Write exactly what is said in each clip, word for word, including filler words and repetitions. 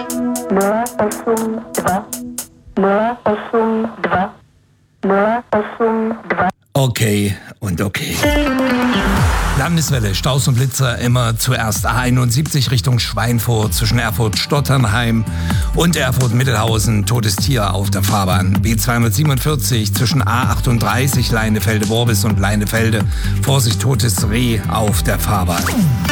nol osm dva nol osm dva nol osm dva. Okay und okay. Landeswelle, Staus und Blitzer immer zuerst A einundsiebzig Richtung Schweinfurt zwischen Erfurt-Stotternheim und Erfurt-Mittelhausen, totes Tier auf der Fahrbahn. B zweihundertsiebenundvierzig zwischen A achtunddreißig Leinefelde-Worbis und Leinefelde, Vorsicht, totes Reh auf der Fahrbahn.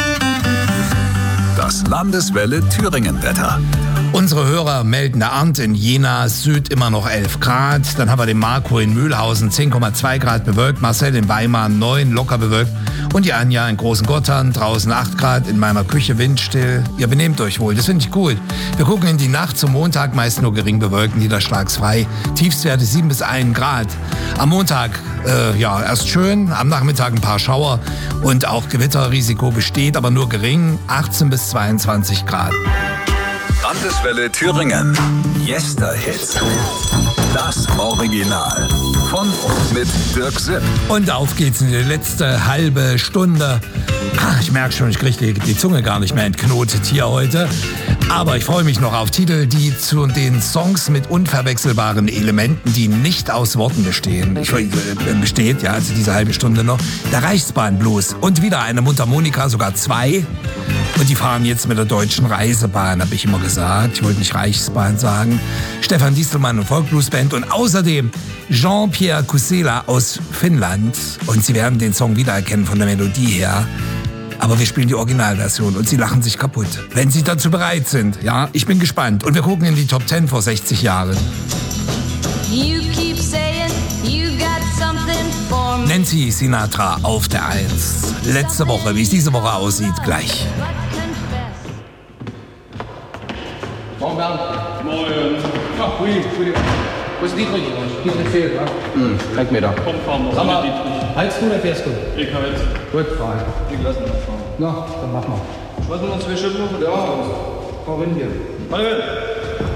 Das Landeswelle Thüringen-Wetter. Unsere Hörer melden, der Arndt in Jena, Süd immer noch elf Grad. Dann haben wir den Marco in Mühlhausen, zehn Komma zwei Grad bewölkt. Marcel in Weimar, neun, locker bewölkt. Und die Anja in Großen Gottern, draußen acht Grad, in meiner Küche windstill. Ihr benehmt euch wohl, das finde ich gut. Wir gucken in die Nacht zum Montag, meist nur gering bewölkt, niederschlagsfrei. Tiefstwerte sieben bis ein Grad. Am Montag, äh, ja, erst schön, am Nachmittag ein paar Schauer. Und auch Gewitterrisiko besteht, aber nur gering, achtzehn bis zweiundzwanzig Grad. Landeswelle Thüringen. Yesterhits. Das Original. Von und mit Dirk Sipp. Und auf geht's in die letzte halbe Stunde. Ach, ich merke schon, ich kriege die, die Zunge gar nicht mehr entknotet hier heute. Aber ich freue mich noch auf Titel, die zu den Songs mit unverwechselbaren Elementen, die nicht aus Worten bestehen. Ich, äh, besteht, ja, also diese halbe Stunde noch. Der Reichsbahnblues. Und wieder eine Mundharmonika, sogar zwei. Und die fahren jetzt mit der Deutschen Reisebahn, habe ich immer gesagt. Ich wollte nicht Reichsbahn sagen. Stefan Distelmann und Folkbluesband und außerdem Jean-Pierre Kusela aus Finnland. Und Sie werden den Song wiedererkennen von der Melodie her. Aber wir spielen die Originalversion und Sie lachen sich kaputt. Wenn Sie dazu bereit sind, ja, ich bin gespannt. Und wir gucken in die Top zehn vor sechzig Jahren. You keep saying you got something for me. Nancy Sinatra auf der eins. Letzte Woche, wie es diese Woche aussieht, gleich. Morgen, Bernd. Morgen. Ach, Willi, Willi. Wo ist Dietrich? Dietrich fehlt, wa? Mhm, zeig mir da. Komm, fahren wir. Sag mal, heilst du oder fährst du? Ich halt. Gut, fahr ich. Ich lass mich fahren. Na, dann mach mal. Was sind noch zwei Schippen? Ja, fahr hin hier. Warte,